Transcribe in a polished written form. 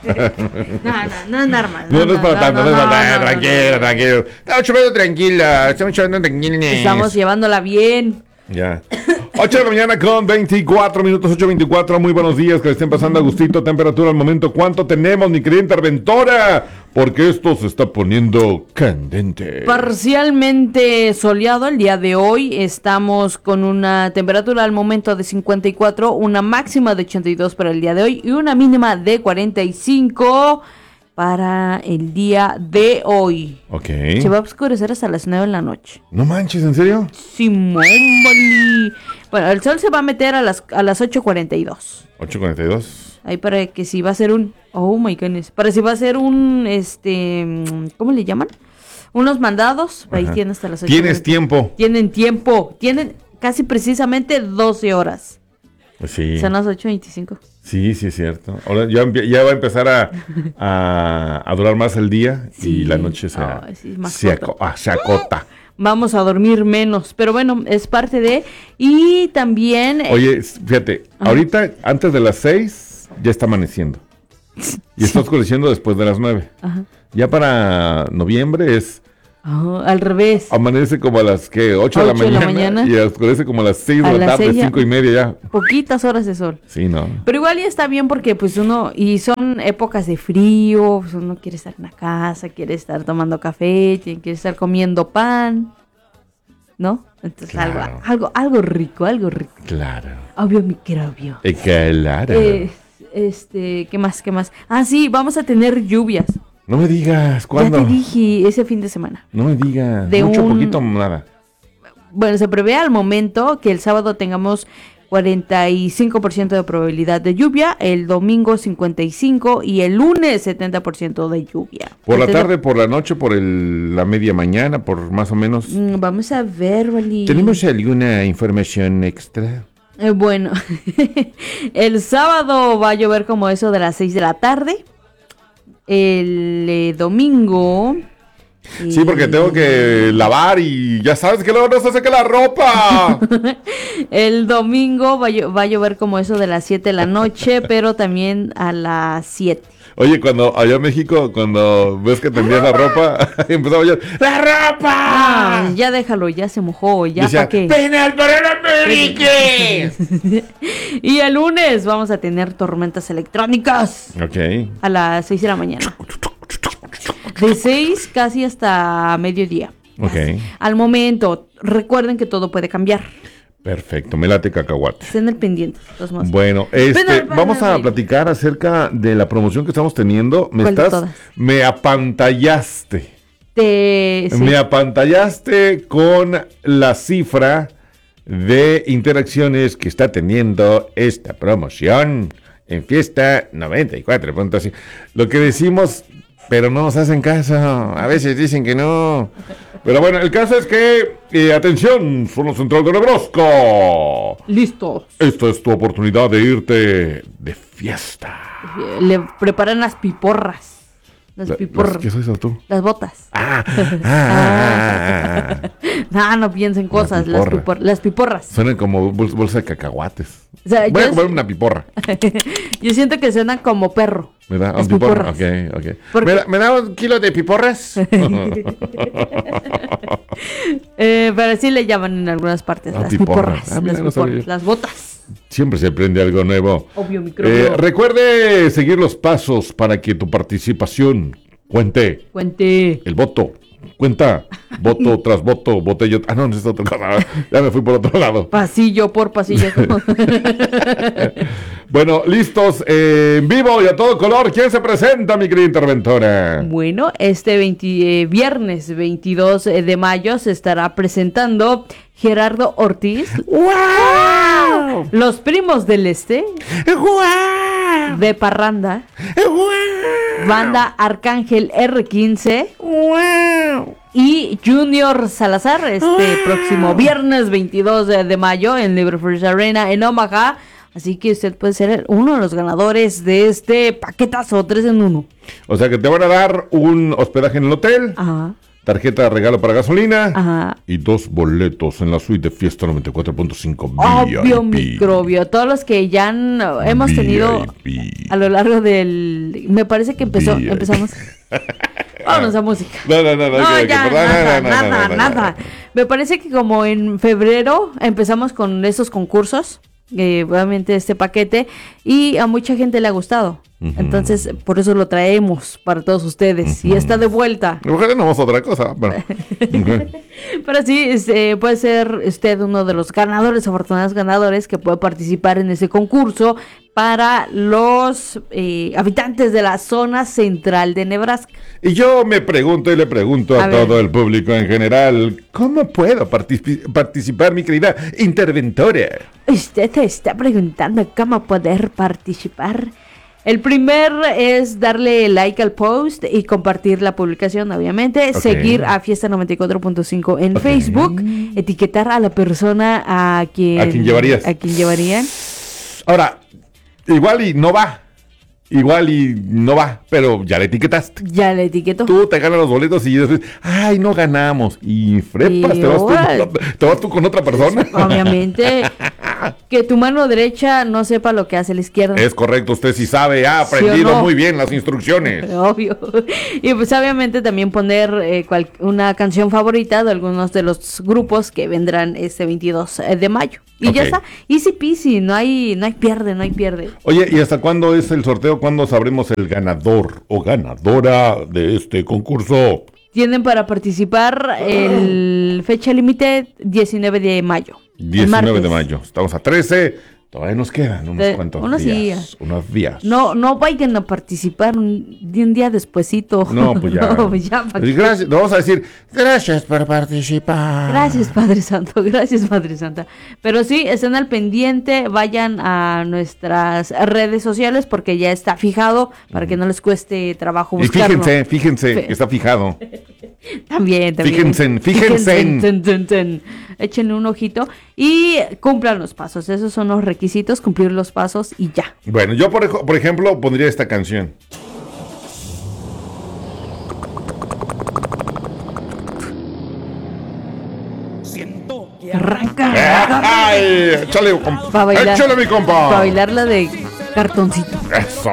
No es normal. No es para tanto, tranquilo. Estamos llevando tranquila, estamos llevando tranquila. Estamos llevándola bien. Ya. 8 de la mañana con 24 minutos, 8:24. Muy buenos días, que le estén pasando a gustito. Temperatura al momento. ¿Cuánto tenemos, mi querida interventora? Porque esto se está poniendo candente. Parcialmente soleado el día de hoy. Estamos con una temperatura al momento de 54, una máxima de 82 para el día de hoy y una mínima de 45 para el día de hoy. Ok. Se va a oscurecer hasta las 9 de la noche. No manches, ¿en serio? Simón, Bali. Bueno, el sol se va a meter a las 8:42. 8:42. Ahí para que si va a ser un... Oh my goodness. Para si va a ser un... ¿Cómo le llaman? Unos mandados. Ahí tienen hasta las 8. ¿Tienes tiempo? Tienen tiempo. Tienen casi precisamente 12 horas. Pues sí. Son las 8:25. Sí, es cierto. Ahora ya va a empezar a durar más el día y la noche se acota. Vamos a dormir menos, pero bueno, es parte de... Y también... Oye, fíjate, ahorita antes de las 6 ya está amaneciendo. Y está oscureciendo después de las 9. Ajá. Ya para noviembre es... al revés. Amanece como a las 8 de la mañana y oscurece como a las 6 de la tarde, 5:30 ya. Poquitas horas de sol. Sí, ¿no? Pero igual ya está bien porque pues uno, y son épocas de frío, pues uno quiere estar en la casa, quiere estar tomando café, quiere estar comiendo pan, ¿no? Entonces claro. algo rico. Claro. Obvio, mi querobio. Claro. ¿Qué más? Ah, sí, vamos a tener lluvias. No me digas, ¿cuándo? Ya te dije, ese fin de semana. No me digas, poquito, nada. Bueno, se prevé al momento que el sábado tengamos 45% de probabilidad de lluvia, el domingo 55% y el lunes 70% de lluvia. ¿Por la tarde, por la noche, por la media mañana, por más o menos? Vamos a ver, Vali. ¿Tenemos alguna información extra? Bueno, el sábado va a llover como eso de las 6 de la tarde. El domingo... Sí, porque tengo que lavar y ya sabes que luego no se seca la ropa. El domingo va a llover como eso de las 7 de la noche, pero también a las 7. Oye, cuando allá en México, cuando ves que tendías la ropa, empezaba a llover, ¡la ropa! Ya déjalo, ya se mojó, ya para qué. ¡Penal para el América! Y el lunes vamos a tener tormentas electrónicas. Ok. A las 6 de la mañana. De 6 casi hasta mediodía. Ok. Al momento, recuerden que todo puede cambiar. Perfecto, me late cacahuate. Estén al pendiente. Bueno, vamos a platicar acerca de la promoción que estamos teniendo. Me apantallaste. Sí. Me apantallaste con la cifra de interacciones que está teniendo esta promoción en Fiesta 94.5. Lo que decimos, pero no nos hacen caso. A veces dicen que no. Pero bueno, el caso es que, atención, Zona Central de Nebraska. Listos. Esta es tu oportunidad de irte de fiesta. Le preparan las piporras. Las piporras. ¿Qué es eso tú? Las botas. No piensen cosas. Las piporras. Suenan como bolsa de cacahuates. O sea, voy a comer una piporra. Yo siento que suenan como perro. ¿Me da un piporra? Ok. ¿Me da un kilo de piporras? Pero sí le llaman en algunas partes. Las piporras. Las botas. Siempre se aprende algo nuevo. Obvio, micrófono. Recuerde seguir los pasos para que tu participación cuente. El voto. Cuenta. Voto tras voto. Botella. No es otra cosa. Ya me fui por otro lado. Pasillo por pasillo. Bueno, listos. En vivo y a todo color. ¿Quién se presenta, mi querida interventora? Bueno, viernes 22 de mayo se estará presentando Gerardo Ortiz. ¡Wow! Los Primos del Este. ¡Wow! De Parranda. ¡Wow! Banda Arcángel R15. ¡Wow! Y Junior Salazar próximo viernes 22 de mayo en LibriFirst Arena en Omaha. Así que usted puede ser uno de los ganadores de este paquetazo 3 en 1. O sea que te van a dar un hospedaje en el hotel. Ajá. tarjeta de regalo para gasolina Ajá. y 2 boletos en la suite de Fiesta 94.5 Obvio, VIP. microbio. Todos los que ya hemos tenido VIP. a lo largo del... Me parece que empezamos... Vámonos a música. No, Nada. Me parece que como en febrero empezamos con esos concursos, obviamente este paquete, y a mucha gente le ha gustado. Entonces, por eso lo traemos para todos ustedes. Y está de vuelta. Ojalá no vamos a otra cosa. Pero, Pero sí, puede ser usted uno de los ganadores, afortunados ganadores, que puede participar en ese concurso para los habitantes de la zona central de Nebraska. Y yo me pregunto y le pregunto a todo el público en general, ¿cómo puedo participar, mi querida interventora? Usted te está preguntando cómo poder participar. El primer es darle like al post y compartir la publicación, obviamente. Okay. Seguir a Fiesta 94.5 en Facebook. Etiquetar a la persona a quien llevarías. A quien llevarían. Ahora, igual y no va, pero ya le etiquetaste. Ya le etiquetó. Tú te ganas los boletos y después, ay, no ganamos. Y frepas, te vas tú con otra persona. Obviamente, que tu mano derecha no sepa lo que hace la izquierda. Es correcto, usted sí sabe, ha aprendido muy bien las instrucciones. Obvio. Y pues obviamente también poner una canción favorita de algunos de los grupos que vendrán este 22 de mayo. Y ya está, easy peasy, no hay pierde. Oye, ¿y hasta cuándo es el sorteo? ¿Cuándo sabremos el ganador o ganadora de este concurso? Tienen para participar el fecha límite 19 de mayo. 19 de mayo, estamos a 13. Todavía nos quedan unos días. Unos días. No vayan a participar un día despuesito. No, pues ya. No, pues ya gracias, vamos a decir, gracias por participar. Gracias, Padre Santo, gracias, Madre Santa. Pero sí, estén al pendiente, vayan a nuestras redes sociales porque ya está fijado para que no les cueste trabajo buscarlo. Y fíjense, que está fijado. También. Fíjense. Échenle un ojito y cumplan los pasos. Esos son los requisitos, cumplir los pasos y ya. Bueno, yo por ejemplo pondría esta canción. Siento que arranca. ¡Ay! Échale, compa. Échale, mi compa. Para bailar la de cartoncito. Eso.